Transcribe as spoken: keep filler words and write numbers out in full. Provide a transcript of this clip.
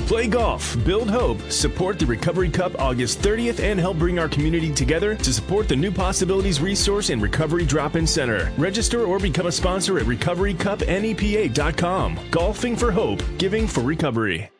Play golf, build hope, support the Recovery Cup August thirtieth, and help bring our community together to support the New Possibilities Resource and Recovery Drop-In Center. Register or become a sponsor at recovery cup nepa dot com. Golfing for hope, giving for recovery.